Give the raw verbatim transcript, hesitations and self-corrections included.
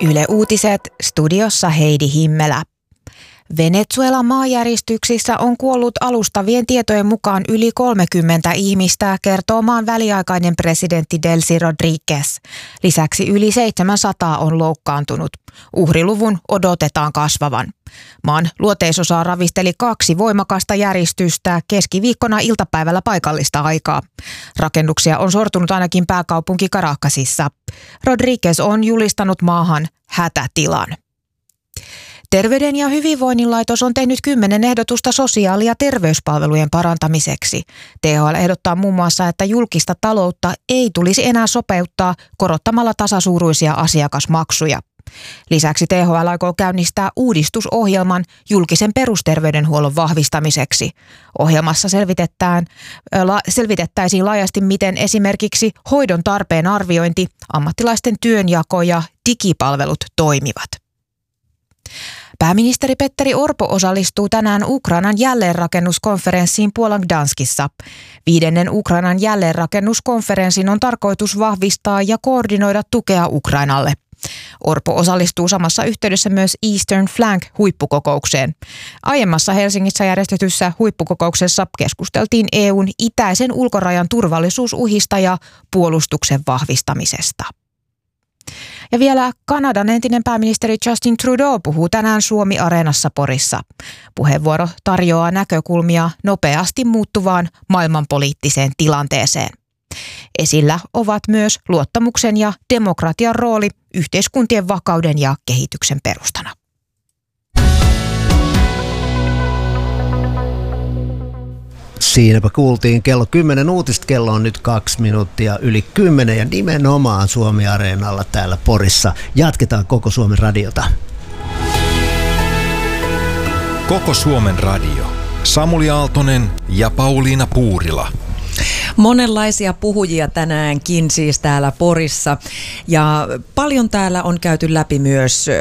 Yle Uutiset, studiossa Heidi Himmelä. Venezuelan maanjäristyksissä on kuollut alustavien tietojen mukaan yli kolmekymmentä ihmistä, kertoo maan väliaikainen presidentti Delcy Rodríguez. Lisäksi yli seitsemänsataa on loukkaantunut. Uhriluvun odotetaan kasvavan. Maan luoteisosaa ravisteli kaksi voimakasta järistystä keskiviikkona iltapäivällä paikallista aikaa. Rakennuksia on sortunut ainakin pääkaupunki Caracasissa. Rodríguez on julistanut maahan hätätilan. Terveyden ja hyvinvoinnin laitos on tehnyt kymmenen ehdotusta sosiaali- ja terveyspalvelujen parantamiseksi. T H L ehdottaa muun muassa, että julkista taloutta ei tulisi enää sopeuttaa korottamalla tasasuuruisia asiakasmaksuja. Lisäksi T H L aikoo käynnistää uudistusohjelman julkisen perusterveydenhuollon vahvistamiseksi. Ohjelmassa selvitetään, la, selvitettäisiin laajasti, miten esimerkiksi hoidon tarpeen arviointi, ammattilaisten työnjako ja digipalvelut toimivat. Pääministeri Petteri Orpo osallistuu tänään Ukrainan jälleenrakennuskonferenssiin Puolan Gdanskissa. Viidennen Ukrainan jälleenrakennuskonferenssin on tarkoitus vahvistaa ja koordinoida tukea Ukrainalle. Orpo osallistuu samassa yhteydessä myös Eastern Flank-huippukokoukseen. Aiemmassa Helsingissä järjestetyssä huippukokouksessa keskusteltiin E U:n itäisen ulkorajan turvallisuusuhista ja puolustuksen vahvistamisesta. Ja vielä Kanadan entinen pääministeri Justin Trudeau puhuu tänään Suomi-areenassa Porissa. Puheenvuoro tarjoaa näkökulmia nopeasti muuttuvaan maailmanpoliittiseen tilanteeseen. Esillä ovat myös luottamuksen ja demokratian rooli yhteiskuntien vakauden ja kehityksen perustana. Siinäpä kuultiin kello kymmenen uutista, kello on nyt kaksi minuuttia yli kymmenen ja nimenomaan Suomi-areenalla täällä Porissa. Jatketaan Koko Suomen radiota. Koko Suomen radio. Samuli Aaltonen ja Pauliina Puurila. Monenlaisia puhujia tänäänkin siis täällä Porissa ja paljon täällä on käyty läpi myös